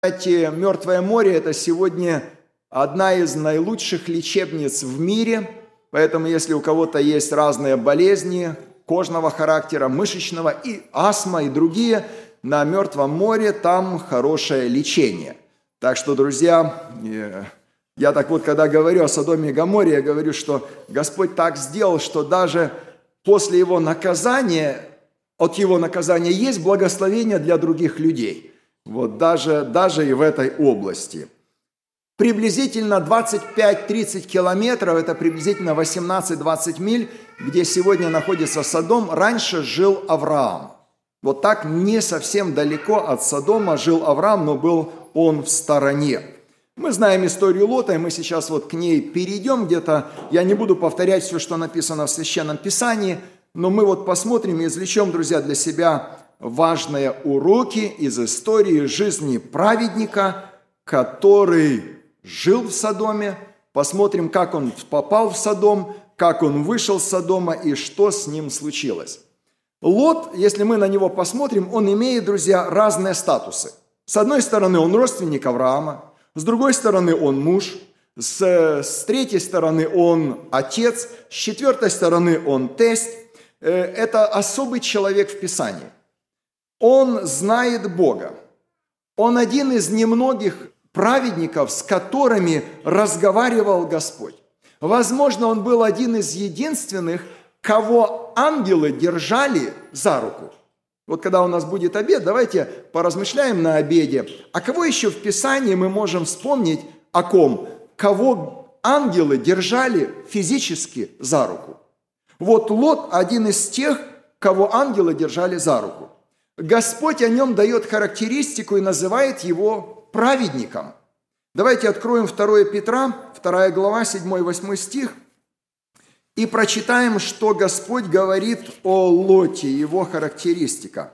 Кстати, Мертвое море – это сегодня одна из наилучших лечебниц в мире, поэтому если у кого-то есть разные болезни кожного характера, мышечного, и астма, и другие, на Мертвом море там хорошее лечение. Так что, друзья, я так вот, когда говорю о Содоме и Гоморе, я говорю, что Господь так сделал, что даже после его наказания, от его наказания есть благословение для других людей. Вот даже и в этой области. Приблизительно 25-30 километров, это приблизительно 18-20 миль, где сегодня находится Содом, раньше жил Авраам. Вот так не совсем далеко от Содома жил Авраам, но был он в стороне. Мы знаем историю Лота, и мы сейчас вот к ней перейдем где-то. Я не буду повторять все, что написано в Священном Писании, но мы вот посмотрим и извлечем, друзья, для себя важные уроки из истории жизни праведника, который жил в Содоме. Посмотрим, как он попал в Содом, как он вышел с Содома и что с ним случилось. Лот, если мы на него посмотрим, он имеет, друзья, разные статусы. С одной стороны, он родственник Авраама, с другой стороны, он муж, с третьей стороны, он отец, с четвертой стороны, он тесть. Это особый человек в Писании. Он знает Бога. Он один из немногих праведников, с которыми разговаривал Господь. Возможно, он был один из единственных, кого ангелы держали за руку. Вот когда у нас будет обед, давайте поразмышляем на обеде. А кого еще в Писании мы можем вспомнить, о ком? Кого ангелы держали физически за руку? Вот Лот один из тех, кого ангелы держали за руку. Господь о нем дает характеристику и называет его праведником. Давайте откроем 2 Петра, 2 глава, 7-8 стих, и прочитаем, что Господь говорит о Лоте, его характеристика.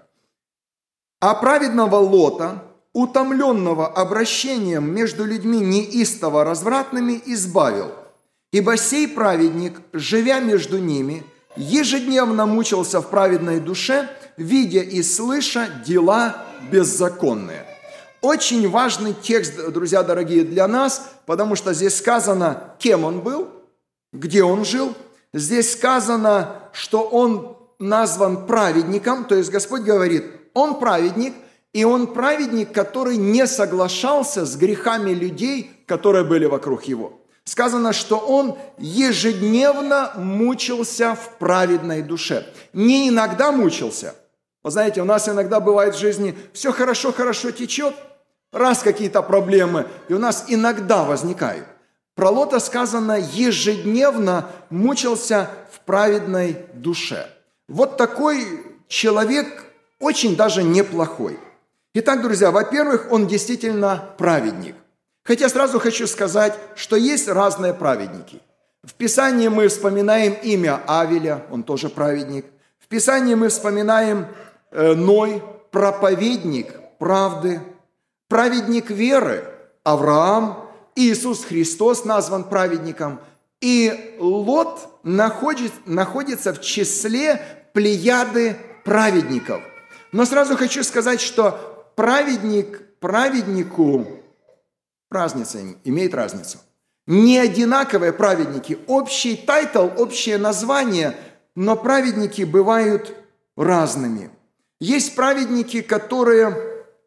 «А праведного Лота, утомленного обращением между людьми неистово развратными, избавил, ибо сей праведник, живя между ними, ежедневно мучился в праведной душе, видя и слыша дела беззаконные». Очень важный текст, друзья дорогие, для нас, потому что здесь сказано, кем он был, где он жил. Здесь сказано, что он назван праведником, то есть Господь говорит, он праведник, и он праведник, который не соглашался с грехами людей, которые были вокруг его. Сказано, что он ежедневно мучился в праведной душе. Не иногда мучился. Вы знаете, у нас иногда бывает в жизни все хорошо течет, раз какие-то проблемы, и у нас иногда возникают. Про Лота сказано, ежедневно мучился в праведной душе. Вот такой человек очень даже неплохой. Итак, друзья, во-первых, он действительно праведник. Хотя сразу хочу сказать, что есть разные праведники. В Писании мы вспоминаем имя Авеля, он тоже праведник. В Писании мы вспоминаем Ной, проповедник правды, праведник веры, Авраам, Иисус Христос назван праведником. И Лот находится в числе плеяды праведников. Но сразу хочу сказать, что праведнику разница имеет разницу. Не одинаковые праведники, общий тайтл, общее название, но праведники бывают разными. Есть праведники, которые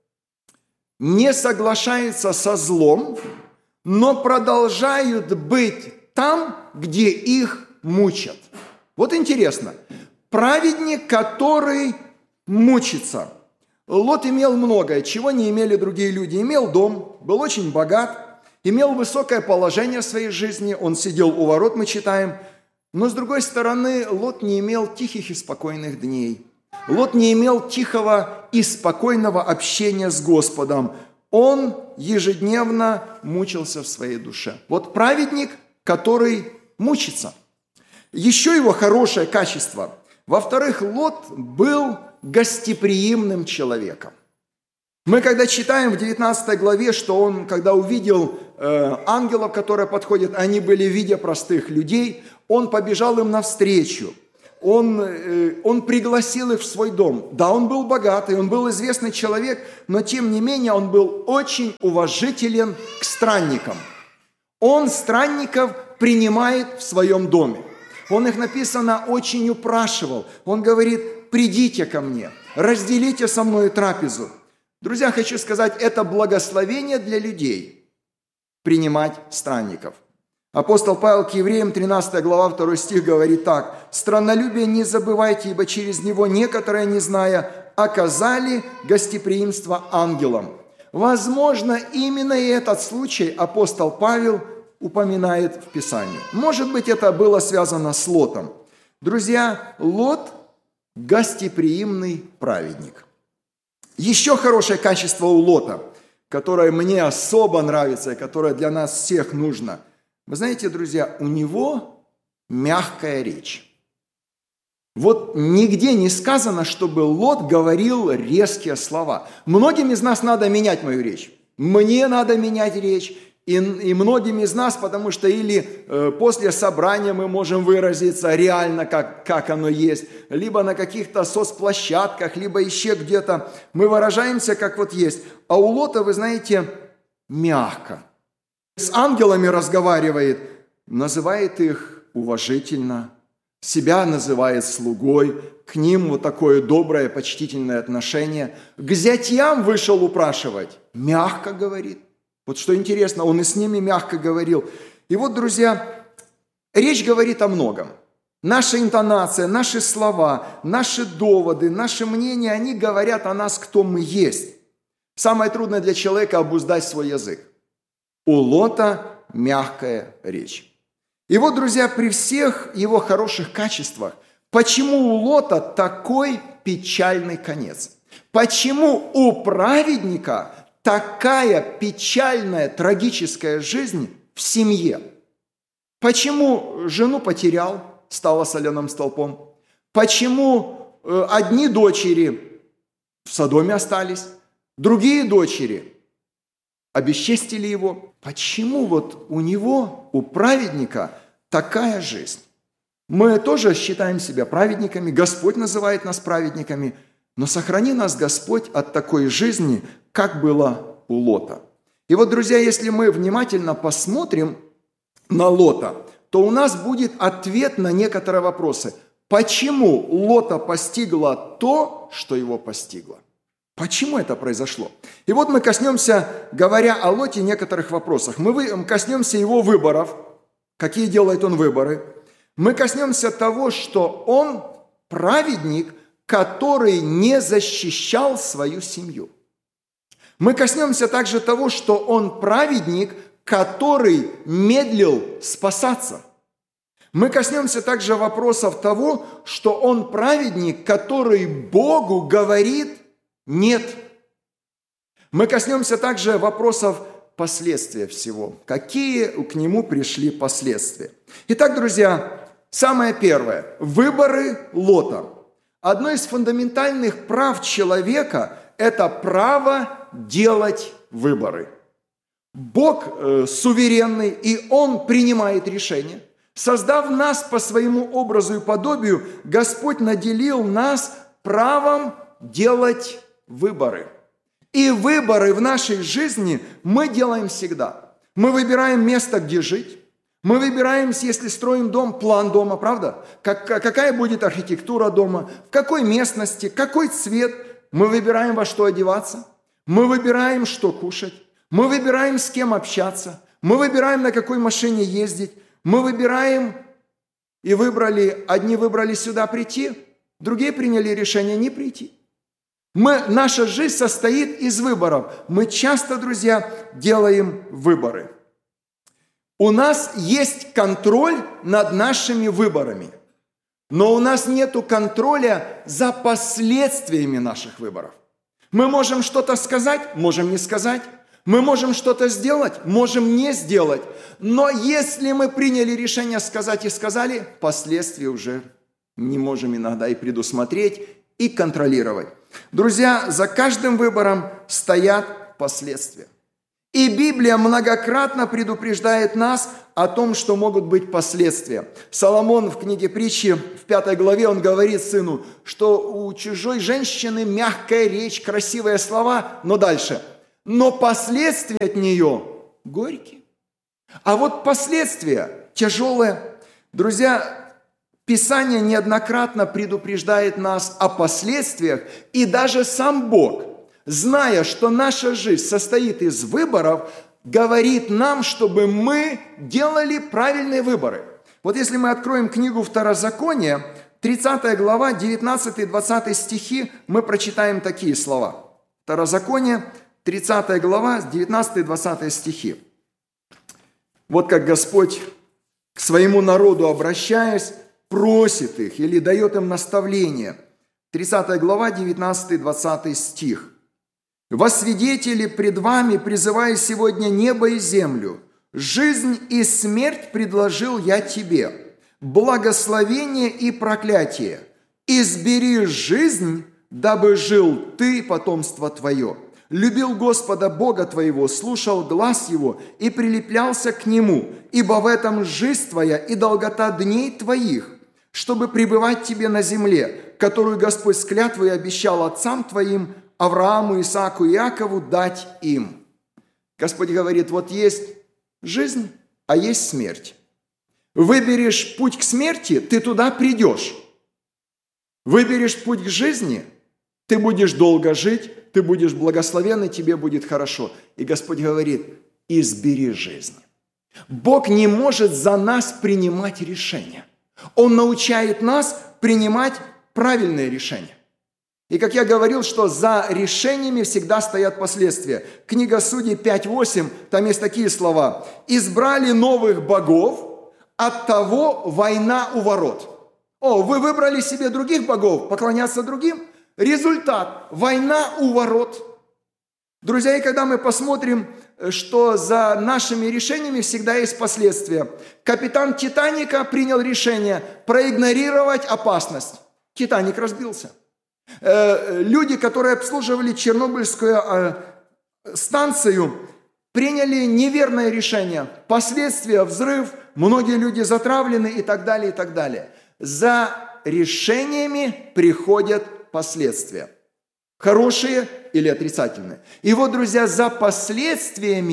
не соглашаются со злом, но продолжают быть там, где их мучат. Вот интересно. Праведник, который мучится. Лот имел многое, чего не имели другие люди. Имел дом, был очень богат, имел высокое положение в своей жизни, он сидел у ворот, мы читаем. Но с другой стороны, Лот не имел тихих и спокойных дней. Лот не имел тихого и спокойного общения с Господом. Он ежедневно мучился в своей душе. Вот праведник, который мучится. Еще его хорошее качество. Во-вторых, Лот был гостеприимным человеком. Мы когда читаем в 19 главе, что он, когда увидел ангелов, которые подходят, они были в виде простых людей, он побежал им навстречу. он пригласил их в свой дом. Да, он был богатый, он был известный человек, но тем не менее он был очень уважителен к странникам. Он странников принимает в своем доме. Он их, написано, очень упрашивал. Он говорит: придите ко мне, разделите со мной трапезу. Друзья, хочу сказать, это благословение для людей принимать странников. Апостол Павел к Евреям, 13 глава, 2 стих говорит так: «Страннолюбие не забывайте, ибо через него некоторые, не зная, оказали гостеприимство ангелам». Возможно, именно и этот случай апостол Павел упоминает в Писании. Может быть, это было связано с Лотом. Друзья, Лот – гостеприимный праведник. Еще хорошее качество у Лота, которое мне особо нравится и которое для нас всех нужно. Вы знаете, друзья, у него мягкая речь. Вот нигде не сказано, чтобы Лот говорил резкие слова. Многим из нас надо менять мою речь. Мне надо менять речь. И многим из нас, потому что или после собрания мы можем выразиться реально, как оно есть, либо на каких-то соцплощадках, либо еще где-то мы выражаемся, как вот есть. А у Лота, вы знаете, мягко. С ангелами разговаривает, называет их уважительно, себя называет слугой, к ним вот такое доброе, почтительное отношение. К зятьям вышел упрашивать, мягко говорит. Вот что интересно, он и с ними мягко говорил. И вот, друзья, речь говорит о многом. Наша интонация, наши слова, наши доводы, наши мнения, они говорят о нас, кто мы есть. Самое трудное для человека – обуздать свой язык. У Лота мягкая речь. И вот, друзья, при всех его хороших качествах, почему у Лота такой печальный конец? Почему у праведника такая печальная, трагическая жизнь в семье? Почему жену потерял, стала соляным столпом? Почему одни дочери в Содоме остались, другие дочери обесчестили его? Почему вот у него, у праведника, такая жизнь? Мы тоже считаем себя праведниками, Господь называет нас праведниками, но сохрани нас, Господь, от такой жизни, как было у Лота. И вот, друзья, если мы внимательно посмотрим на Лота, то у нас будет ответ на некоторые вопросы. Почему Лота постигло то, что его постигло? Почему это произошло? И вот мы коснемся, говоря о Лоте, некоторых вопросов. Мы коснемся его выборов, какие делает он выборы. Мы коснемся того, что он праведник, который не защищал свою семью. Мы коснемся также того, что он праведник, который медлил спасаться. Мы коснемся также вопросов того, что он праведник, который Богу говорит «нет». Мы коснемся также вопросов последствия всего. Какие к нему пришли последствия? Итак, друзья, самое первое. Выборы Лота. Одно из фундаментальных прав человека – это право делать выборы. Бог суверенный, и Он принимает решения. Создав нас по своему образу и подобию, Господь наделил нас правом делать выборы. И выборы в нашей жизни мы делаем всегда. Мы выбираем место, где жить. Мы выбираем, если строим дом, план дома, правда? Какая будет архитектура дома, в какой местности, какой цвет. Мы выбираем, во что одеваться. Мы выбираем, что кушать. Мы выбираем, с кем общаться. Мы выбираем, на какой машине ездить. Мы выбираем и выбрали, одни выбрали сюда прийти, другие приняли решение не прийти. Наша жизнь состоит из выборов. Мы часто, друзья, делаем выборы. У нас есть контроль над нашими выборами, но у нас нет контроля за последствиями наших выборов. Мы можем что-то сказать, можем не сказать. Мы можем что-то сделать, можем не сделать. Но если мы приняли решение сказать и сказали, последствия уже не можем иногда и предусмотреть, и контролировать. Друзья, за каждым выбором стоят последствия. И Библия многократно предупреждает нас о том, что могут быть последствия. Соломон в книге Притчи, в 5 главе, он говорит сыну, что у чужой женщины мягкая речь, красивые слова, но дальше. Но последствия от нее горькие. А вот последствия тяжелые. Друзья, Писание неоднократно предупреждает нас о последствиях, и даже сам Бог, зная, что наша жизнь состоит из выборов, говорит нам, чтобы мы делали правильные выборы. Вот если мы откроем книгу Второзакония, 30 глава, 19-20 стихи, мы прочитаем такие слова. Второзаконие, 30 глава, 19-20 стихи. Вот как Господь к своему народу, обращаясь, просит их или дает им наставление. 30 глава, 19-20 стих. «Во свидетели пред вами призываю сегодня небо и землю. Жизнь и смерть предложил я тебе, благословение и проклятие. Избери жизнь, дабы жил ты и потомство твое. Любил Господа Бога твоего, слушал глас Его и прилеплялся к Нему, ибо в этом жизнь твоя и долгота дней твоих, чтобы пребывать тебе на земле, которую Господь с клятвой обещал отцам твоим, Аврааму, Исааку и Иакову дать им». Господь говорит, вот есть жизнь, а есть смерть. Выберешь путь к смерти, ты туда придешь. Выберешь путь к жизни, ты будешь долго жить, ты будешь благословен, и тебе будет хорошо. И Господь говорит, избери жизнь. Бог не может за нас принимать решения. Он научает нас принимать правильные решения. И как я говорил, что за решениями всегда стоят последствия. Книга Судей 5:8, там есть такие слова. «Избрали новых богов, оттого война у ворот». О, вы выбрали себе других богов, поклоняться другим? Результат – война у ворот. Друзья, и когда мы посмотрим, что за нашими решениями всегда есть последствия. Капитан «Титаника» принял решение проигнорировать опасность. «Титаник» разбился. Люди, которые обслуживали Чернобыльскую станцию, приняли неверное решение. Последствия – взрыв, многие люди затравлены и так далее, и так далее. За решениями приходят последствия. Хорошие или отрицательные. И вот, друзья, над последствиями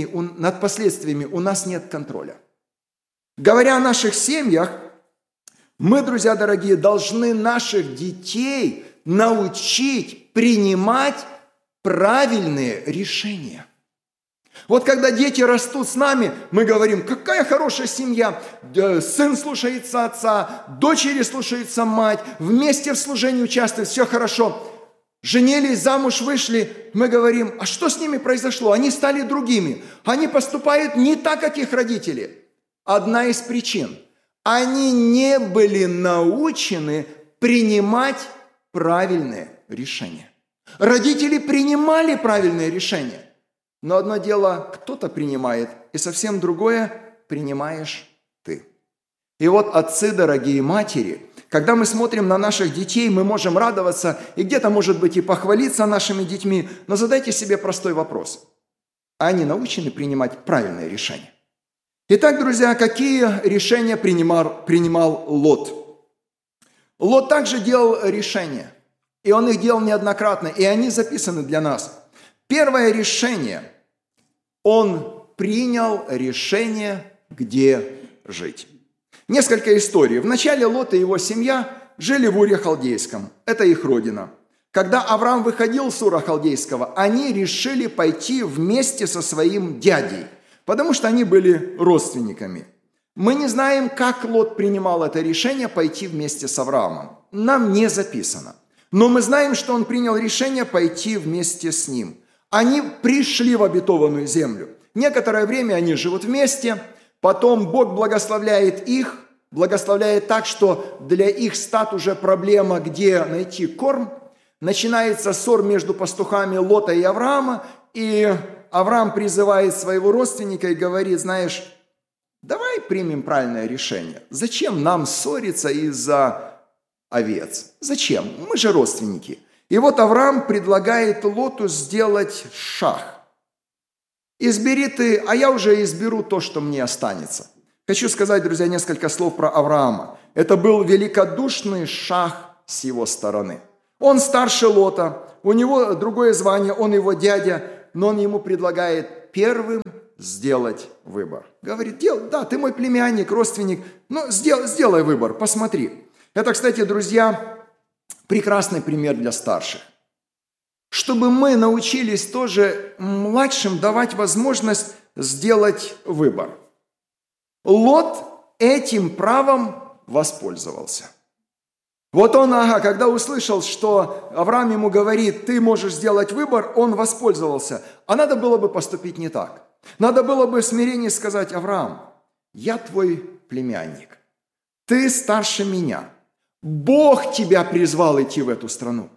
у нас нет контроля. Говоря о наших семьях, мы, друзья дорогие, должны наших детей научить принимать правильные решения. Вот когда дети растут с нами, мы говорим, какая хорошая семья, сын слушается отца, дочери слушаются мать, вместе в служении участвуют, все хорошо. Женились, замуж вышли, мы говорим, а что с ними произошло? Они стали другими, они поступают не так, как их родители. Одна из причин – они не были научены принимать правильные решения. Родители принимали правильные решения, но одно дело кто-то принимает, и совсем другое принимаешь ты. И вот, отцы, дорогие матери, когда мы смотрим на наших детей, мы можем радоваться и где-то, может быть, и похвалиться нашими детьми, но задайте себе простой вопрос. Они научены принимать правильные решения? Итак, друзья, какие решения принимал Лот? Лот также делал решения, и он их делал неоднократно, и они записаны для нас. Первое решение. Он принял решение, где жить. Несколько историй. Вначале Лот и его семья жили в Уре Халдейском. Это их родина. Когда Авраам выходил с Ура Халдейского, они решили пойти вместе со своим дядей, потому что они были родственниками. Мы не знаем, как Лот принимал это решение пойти вместе с Авраамом. Нам не записано. Но мы знаем, что он принял решение пойти вместе с ним. Они пришли в обетованную землю. Некоторое время они живут вместе. Потом Бог благословляет их, благословляет так, что для их стад уже проблема, где найти корм. Начинается ссор между пастухами Лота и Авраама. И Авраам призывает своего родственника и говорит, знаешь, давай примем правильное решение. Зачем нам ссориться из-за овец? Зачем? Мы же родственники. И вот Авраам предлагает Лоту сделать шах. избери ты, а я уже изберу то, что мне останется. Хочу сказать, друзья, несколько слов про Авраама. Это был великодушный шаг с его стороны. Он старше Лота, у него другое звание, он его дядя, но он ему предлагает первым сделать выбор. Говорит, да, ты мой племянник, родственник, но сделай выбор, посмотри. Это, кстати, друзья, прекрасный пример для старших. Чтобы мы научились тоже младшим давать возможность сделать выбор. Лот этим правом воспользовался. Вот он, когда услышал, что Авраам ему говорит, ты можешь сделать выбор, он воспользовался. А надо было бы поступить не так. Надо было бы в смирении сказать, Авраам, я твой племянник, ты старше меня. Бог тебя призвал идти в эту страну.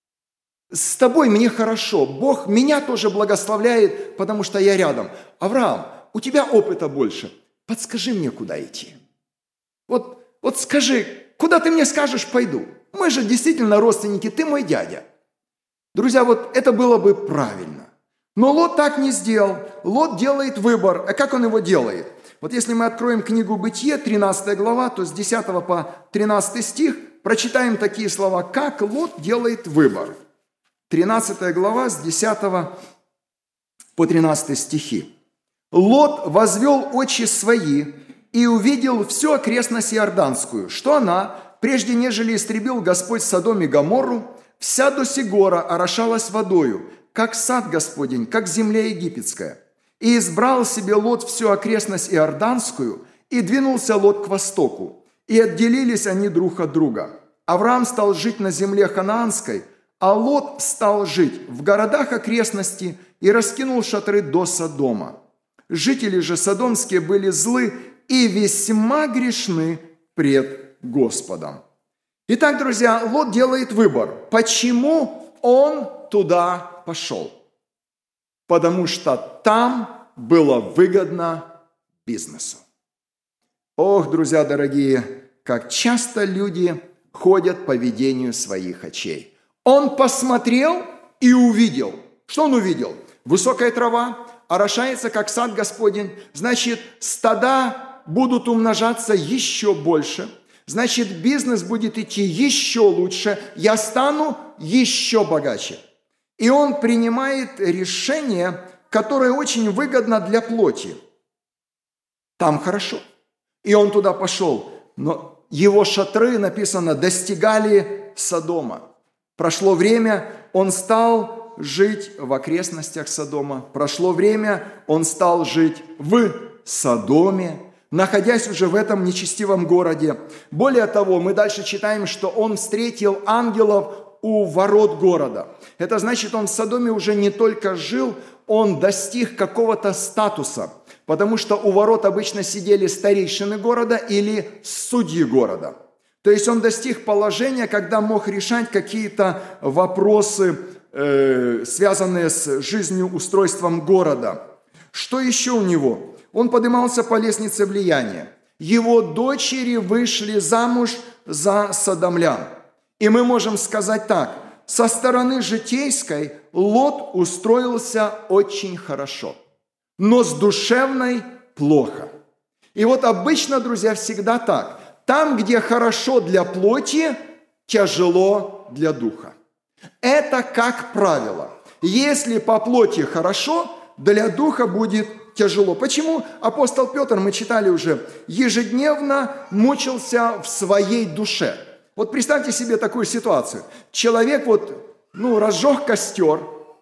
С тобой мне хорошо, Бог меня тоже благословляет, потому что я рядом. Авраам, у тебя опыта больше, подскажи мне, куда идти. Вот скажи, куда ты мне скажешь, пойду. Мы же действительно родственники, ты мой дядя. Друзья, вот это было бы правильно. Но Лот так не сделал. Лот делает выбор. А как он его делает? Вот если мы откроем книгу Бытие, 13 глава, то с 10 по 13 стих, прочитаем такие слова, как Лот делает выбор. 13 глава с 10 по 13 стихи. Лот возвел очи свои и увидел всю окрестность Иорданскую, что она, прежде нежели истребил Господь Содом и Гоморру, вся до сих гора орошалась водою, как сад Господень, как земля египетская. И избрал себе Лот всю окрестность Иорданскую, и двинулся Лот к востоку. И отделились они друг от друга. Авраам стал жить на земле ханаанской, а Лот стал жить в городах окрестности и раскинул шатры до Содома. Жители же содомские были злы и весьма грешны пред Господом. Итак, друзья, Лот делает выбор. Почему он туда пошел? Потому что там было выгодно бизнесу. Ох, друзья дорогие, как часто люди ходят по видению своих очей. Он посмотрел и увидел. Что он увидел? Высокая трава, орошается, как сад Господень. Значит, стада будут умножаться еще больше. Значит, бизнес будет идти еще лучше. Я стану еще богаче. И он принимает решение, которое очень выгодно для плоти. Там хорошо. И он туда пошел. Но его шатры, написано, достигали Содома. Прошло время, он стал жить в окрестностях Содома. Прошло время, он стал жить в Содоме, находясь уже в этом нечестивом городе. Более того, мы дальше читаем, что он встретил ангелов у ворот города. Это значит, он в Содоме уже не только жил, он достиг какого-то статуса, потому что у ворот обычно сидели старейшины города или судьи города. То есть он достиг положения, когда мог решать какие-то вопросы, связанные с жизнью, устройством города. Что еще у него? Он поднимался по лестнице влияния. Его дочери вышли замуж за содомлян. И мы можем сказать так, со стороны житейской Лот устроился очень хорошо, но с душевной плохо. И вот обычно, друзья, всегда так. Там, где хорошо для плоти, тяжело для духа. Это как правило. Если по плоти хорошо, для духа будет тяжело. Почему апостол Петр, мы читали уже, ежедневно мучился в своей душе? Вот представьте себе такую ситуацию. Человек разжег костер,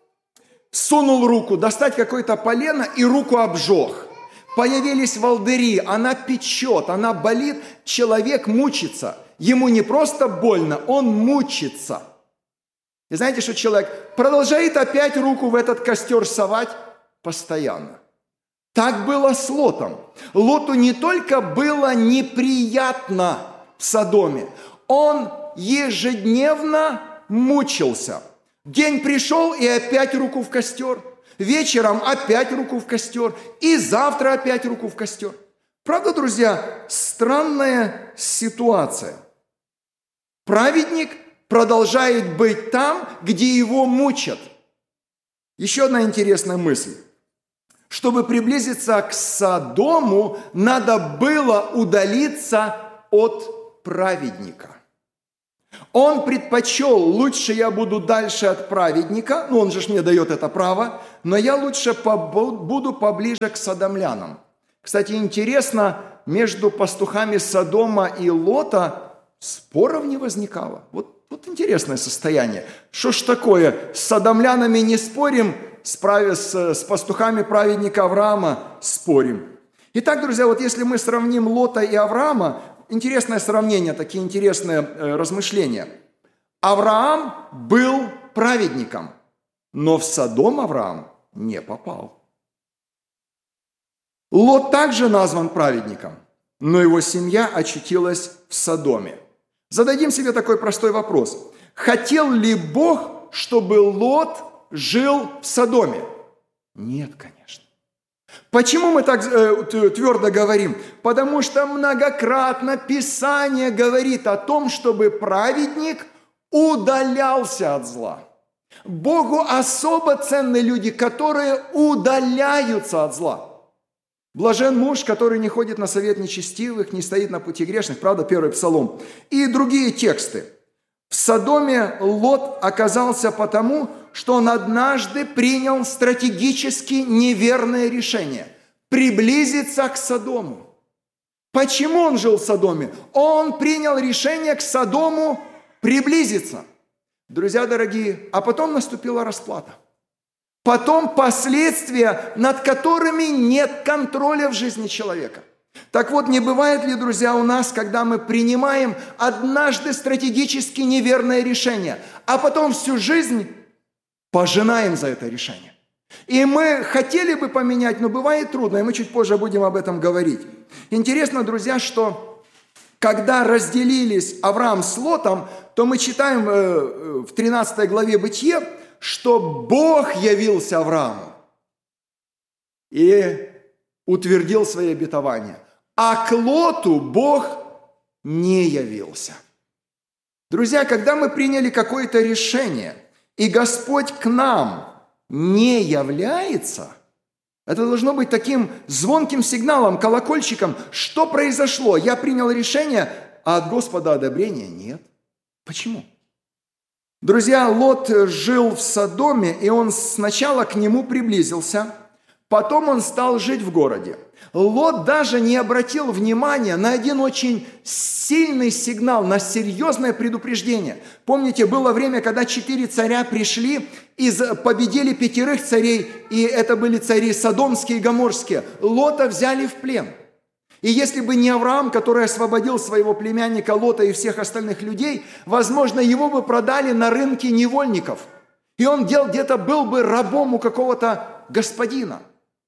сунул руку, достать какое-то полено и руку обжег. Появились волдыри, она печет, она болит, человек мучится. Ему не просто больно, он мучится. И знаете, что человек продолжает опять руку в этот костер совать постоянно. Так было с Лотом. Лоту не только было неприятно в Содоме, он ежедневно мучился. День пришел и опять руку в костер. Вечером опять руку в костер. И завтра опять руку в костер. Правда, друзья, странная ситуация. Праведник продолжает быть там, где его мучат. Еще одна интересная мысль. Чтобы приблизиться к Содому, надо было удалиться от праведника. Он предпочел: лучше я буду дальше от праведника, он же мне дает это право, но я лучше буду поближе к содомлянам. Кстати, интересно, между пастухами Содома и Лота споров не возникало. Вот интересное состояние. Что ж такое, с содомлянами не спорим, с пастухами праведника Авраама спорим. Итак, друзья, вот если мы сравним Лота и Авраама, интересное сравнение, такие интересные размышления. Авраам был праведником, но в Содом Авраам не попал. Лот также назван праведником, но его семья очутилась в Содоме. Зададим себе такой простой вопрос. Хотел ли Бог, чтобы Лот жил в Содоме? Нет, конечно. Почему мы так твердо говорим? Потому что многократно Писание говорит о том, чтобы праведник удалялся от зла. Богу особо ценны люди, которые удаляются от зла. Блажен муж, который не ходит на совет нечестивых, не стоит на пути грешных. Правда, первый Псалом. И другие тексты. В Содоме Лот оказался потому, что он однажды принял стратегически неверное решение – приблизиться к Содому. Почему он жил в Содоме? Он принял решение к Содому приблизиться. Друзья дорогие, а потом наступила расплата. Потом последствия, над которыми нет контроля в жизни человека. Так вот, не бывает ли, друзья, у нас, когда мы принимаем однажды стратегически неверное решение, а потом всю жизнь пожинаем за это решение? И мы хотели бы поменять, но бывает трудно, и мы чуть позже будем об этом говорить. Интересно, друзья, что когда разделились Авраам с Лотом, то мы читаем в 13 главе Бытие, что Бог явился Аврааму и утвердил свои обетования, а к Лоту Бог не явился. Друзья, когда мы приняли какое-то решение, и Господь к нам не является, это должно быть таким звонким сигналом, колокольчиком. Что произошло? Я принял решение, а от Господа одобрения нет. Почему? Друзья, Лот жил в Содоме, и он сначала к нему приблизился, потом он стал жить в городе. Лот даже не обратил внимания на один очень сильный сигнал, на серьезное предупреждение. Помните, было время, когда 4 царя пришли и победили 5 царей, и это были цари Содомские и Гоморские. Лота взяли в плен. И если бы не Авраам, который освободил своего племянника Лота и всех остальных людей, возможно, его бы продали на рынке невольников. И он где-то был бы рабом у какого-то господина.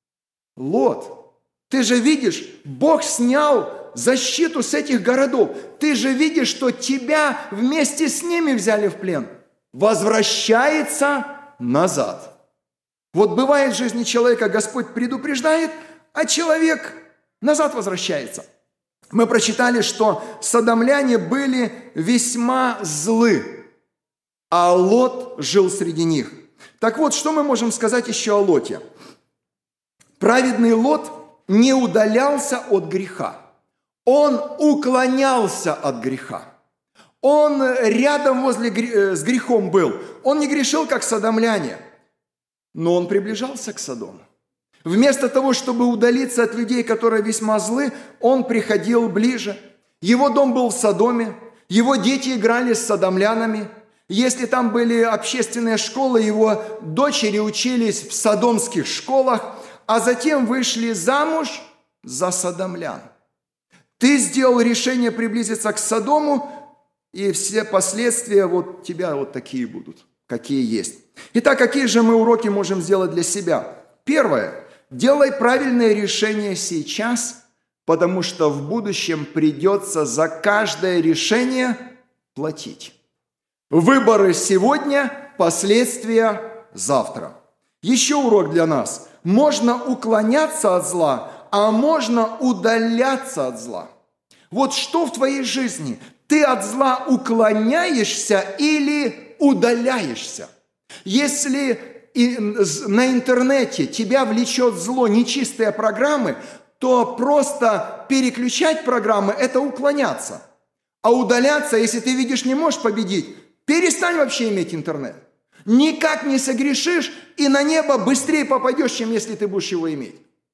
Лот, ты же видишь, Бог снял защиту с этих городов. Ты же видишь, что тебя вместе с ними взяли в плен. Возвращается назад. Вот бывает в жизни человека, Господь предупреждает, а человек назад возвращается. Мы прочитали, что содомляне были весьма злы, а Лот жил среди них. Так вот, что мы можем сказать еще о Лоте? Праведный Лот не удалялся от греха. Он уклонялся от греха. Он рядом с грехом был. Он не грешил, как содомляне, но он приближался к Содому. Вместо того, чтобы удалиться от людей, которые весьма злы, он приходил ближе. Его дом был в Содоме, его дети играли с содомлянами. Если там были общественные школы, его дочери учились в содомских школах, а затем вышли замуж за содомлян. Ты сделал решение приблизиться к Содому, и все последствия вот тебя вот такие будут, какие есть. Итак, какие же мы уроки можем сделать для себя? Первое. Делай правильное решение сейчас, потому что в будущем придется за каждое решение платить. Выборы сегодня, последствия завтра. Еще урок для нас. Можно уклоняться от зла, а можно удаляться от зла. Вот что в твоей жизни? Ты от зла уклоняешься или удаляешься? Если и на интернете тебя влечет зло, нечистые программы, то просто переключать программы – это уклоняться. А удаляться, если ты видишь, не можешь победить, перестань вообще иметь интернет. Никак не согрешишь и на небо быстрее попадешь, чем если ты будешь его иметь.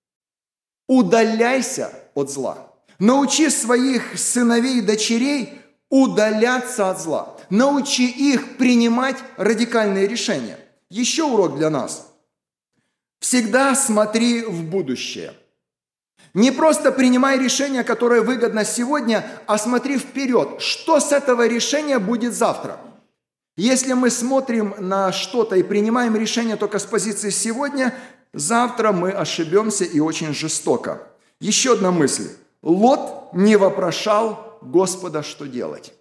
Удаляйся от зла. Научи своих сыновей и дочерей удаляться от зла. Научи их принимать радикальные решения. Еще урок для нас. Всегда смотри в будущее. Не просто принимай решение, которое выгодно сегодня, а смотри вперед. Что с этого решения будет завтра? Если мы смотрим на что-то и принимаем решение только с позиции сегодня, завтра мы ошибемся и очень жестоко. Еще одна мысль. Лот не вопрошал Господа, что делать.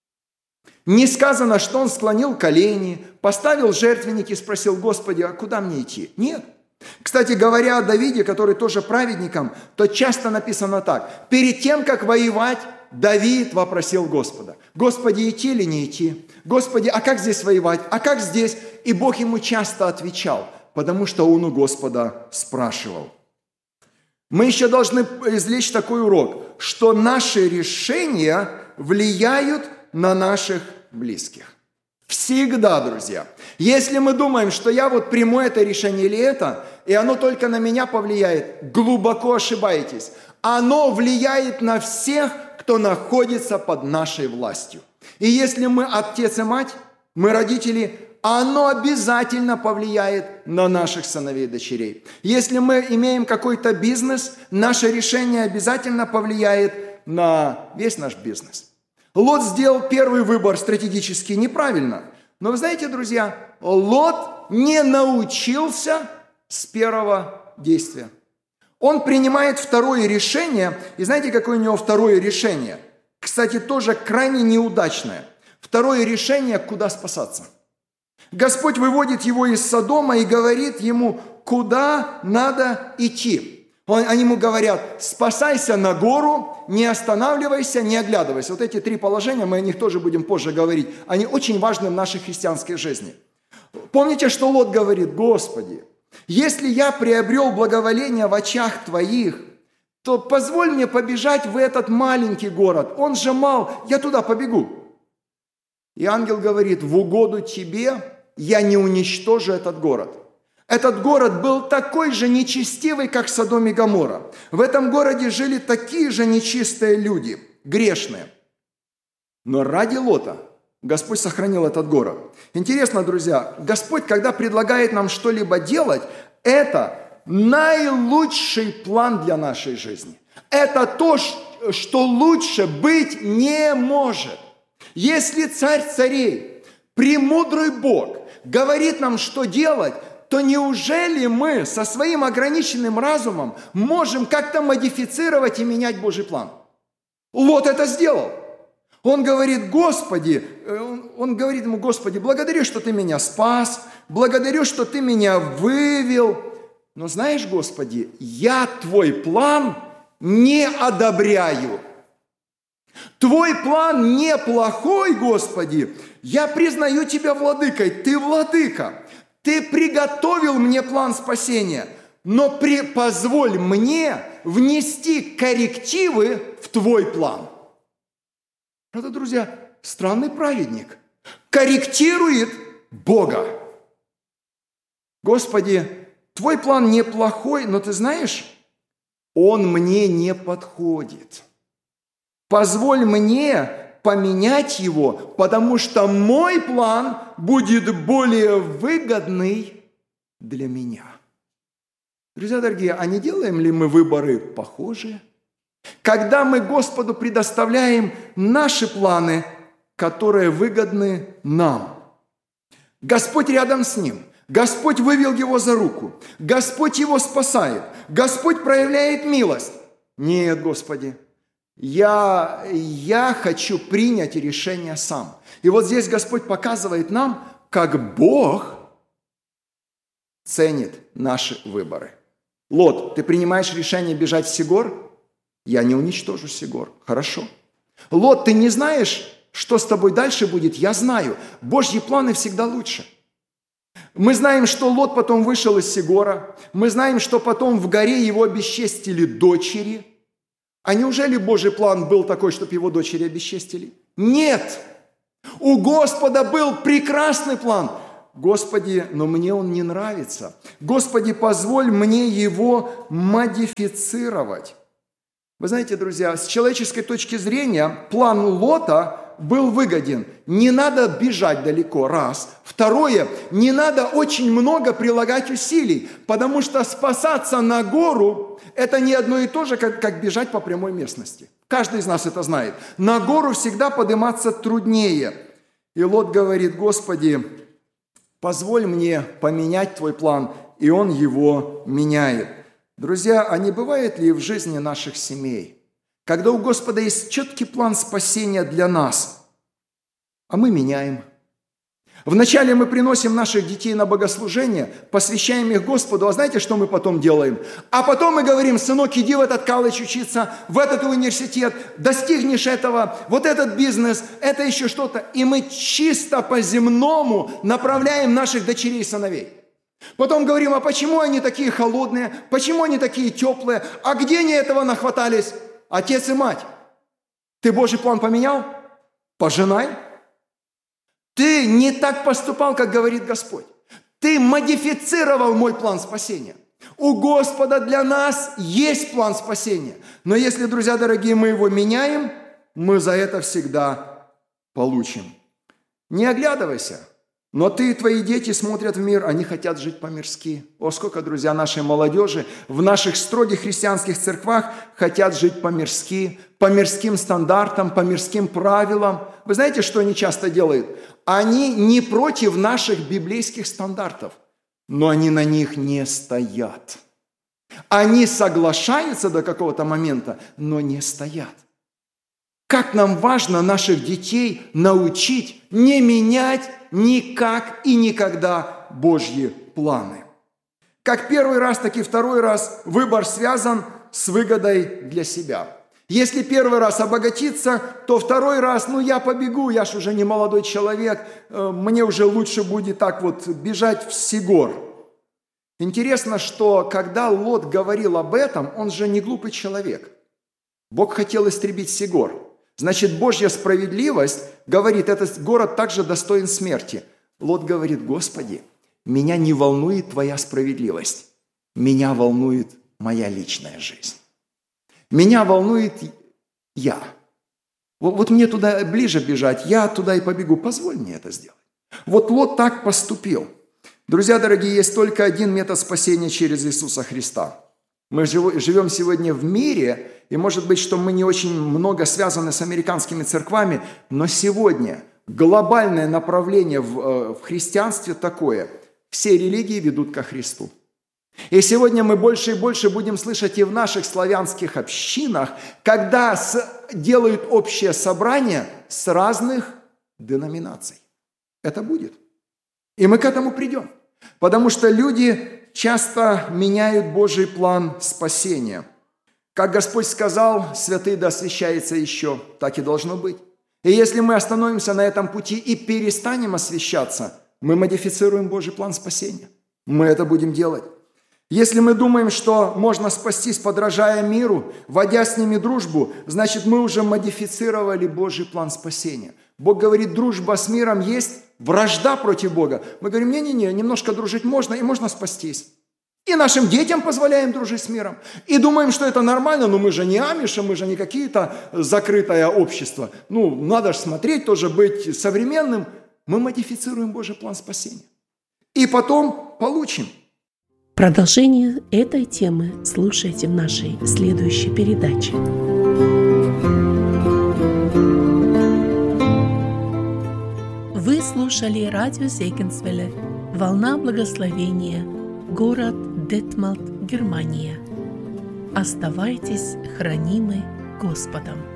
Не сказано, что он склонил колени, поставил жертвенник и спросил: Господи, а куда мне идти? Нет. Кстати, говоря о Давиде, который тоже праведником, то часто написано так. Перед тем, как воевать, Давид вопросил Господа: Господи, идти или не идти? Господи, а как здесь воевать? А как здесь? И Бог ему часто отвечал, потому что он у Господа спрашивал. Мы еще должны извлечь такой урок, что наши решения влияют на наших близких. Всегда, друзья. Если мы думаем, что я вот приму это решение или это, и оно только на меня повлияет, глубоко ошибаетесь. Оно влияет на всех, кто находится под нашей властью. И если мы отец и мать, мы родители, оно обязательно повлияет на наших сыновей и дочерей. Если мы имеем какой-то бизнес, наше решение обязательно повлияет на весь наш бизнес. Лот сделал первый выбор стратегически неправильно. Но вы знаете, друзья, Лот не научился с первого действия. Он принимает второе решение. И знаете, какое у него второе решение? Кстати, тоже крайне неудачное. Второе решение – куда спасаться. Господь выводит его из Содома и говорит ему, куда надо идти. Они ему говорят: спасайся на гору, не останавливайся, не оглядывайся. Вот эти три положения, мы о них тоже будем позже говорить. Они очень важны в нашей христианской жизни. Помните, что Лот говорит: Господи, если я приобрел благоволение в очах Твоих, то позволь мне побежать в этот маленький город. Он же мал, я туда побегу. И ангел говорит: в угоду тебе я не уничтожу этот город. Этот город был такой же нечестивый, как Содом и Гоморра. В этом городе жили такие же нечистые люди, грешные. Но ради Лота Господь сохранил этот город. Интересно, друзья, Господь, когда предлагает нам что-либо делать, это наилучший план для нашей жизни. Это то, что лучше быть не может. Если Царь царей, премудрый Бог, говорит нам, что делать, то неужели мы со своим ограниченным разумом можем как-то модифицировать и менять Божий план? Лот это сделал. Он говорит: Господи, он говорит ему: Господи, благодарю, что Ты меня спас, благодарю, что Ты меня вывел. Но знаешь, Господи, я Твой план не одобряю. Твой план неплохой, Господи. Я признаю Тебя владыкой. Ты владыка. Ты приготовил мне план спасения, но позволь мне внести коррективы в Твой план. Это, друзья, странный праведник. Корректирует Бога. Господи, Твой план неплохой, но ты знаешь, он мне не подходит. Позволь мне поменять его, потому что мой план будет более выгодный для меня. Друзья дорогие, а не делаем ли мы выборы похожие? Когда мы Господу предоставляем наши планы, которые выгодны нам. Господь рядом с ним. Господь вывел его за руку. Господь его спасает. Господь проявляет милость. Нет, Господи. Я хочу принять решение сам. И вот здесь Господь показывает нам, как Бог ценит наши выборы. Лот, ты принимаешь решение бежать в Сигор? Я не уничтожу Сигор. Хорошо. Лот, ты не знаешь, что с тобой дальше будет? Я знаю. Божьи планы всегда лучше. Мы знаем, что Лот потом вышел из Сигора. Мы знаем, что потом в горе его обесчестили дочери. А неужели Божий план был такой, чтобы его дочери обесчестили? Нет! У Господа был прекрасный план. Господи, но мне он не нравится. Господи, позволь мне его модифицировать. Вы знаете, друзья, с человеческой точки зрения план Лота был выгоден. Не надо бежать далеко, раз. Второе, не надо очень много прилагать усилий, потому что спасаться на гору – это не одно и то же, как бежать по прямой местности. Каждый из нас это знает. На гору всегда подниматься труднее. И Лот говорит: Господи, позволь мне поменять Твой план, и он его меняет. Друзья, а не бывает ли в жизни наших семей, когда у Господа есть четкий план спасения для нас, а мы меняем? Вначале мы приносим наших детей на богослужение, посвящаем их Господу, а знаете, что мы потом делаем? А потом мы говорим: сынок, иди в этот колледж учиться, в этот университет, достигнешь этого, вот этот бизнес, это еще что-то. И мы чисто по-земному направляем наших дочерей и сыновей. Потом говорим: а почему они такие холодные, почему они такие теплые, а где они этого нахватались? Отец и мать, ты Божий план поменял? Пожинай. Ты не так поступал, как говорит Господь. Ты модифицировал мой план спасения. У Господа для нас есть план спасения. Но если, друзья дорогие, мы его меняем, мы за это всегда получим. Не оглядывайся. Но ты и твои дети смотрят в мир, они хотят жить по-мирски. О, сколько, друзья, нашей молодежи в наших строгих христианских церквах хотят жить по-мирски, по мирским стандартам, по мирским правилам. Вы знаете, что они часто делают? Они не против наших библейских стандартов, но они на них не стоят. Они соглашаются до какого-то момента, но не стоят. Как нам важно наших детей научить не менять никак и никогда Божьи планы. Как первый раз, так и второй раз выбор связан с выгодой для себя. Если первый раз обогатиться, то второй раз, я побегу, я ж уже не молодой человек, мне уже лучше будет так вот бежать в Сигор. Интересно, что когда Лот говорил об этом, он же не глупый человек. Бог хотел истребить Сигор. Значит, Божья справедливость говорит, этот город также достоин смерти. Лот говорит: Господи, меня не волнует Твоя справедливость, меня волнует моя личная жизнь. Меня волнует я. Вот мне туда ближе бежать, я туда и побегу, позволь мне это сделать. Вот Лот так поступил. Друзья дорогие, есть только один метод спасения через Иисуса Христа. Мы живем сегодня в мире, и может быть, что мы не очень много связаны с американскими церквами, но сегодня глобальное направление в христианстве такое: все религии ведут ко Христу. И сегодня мы больше и больше будем слышать и в наших славянских общинах, когда делают общее собрание с разных деноминаций. Это будет. И мы к этому придем. Потому что люди часто меняют Божий план спасения. Как Господь сказал: святые да освящается еще, так и должно быть. И если мы остановимся на этом пути и перестанем освящаться, мы модифицируем Божий план спасения. Мы это будем делать. Если мы думаем, что можно спастись, подражая миру, вводя с ними дружбу, значит, мы уже модифицировали Божий план спасения. Бог говорит: дружба с миром есть вражда против Бога. Мы говорим: не-не-не, немножко дружить можно, и можно спастись. И нашим детям позволяем дружить с миром. И думаем, что это нормально, но мы же не амиши, мы же не какие-то закрытое общество. Надо же смотреть, тоже быть современным. Мы модифицируем Божий план спасения. И потом получим. Продолжение этой темы слушайте в нашей следующей передаче. Вы слушали радио Зегенсвелле «Волна благословения», город Детмалт, Германия. Оставайтесь хранимы Господом.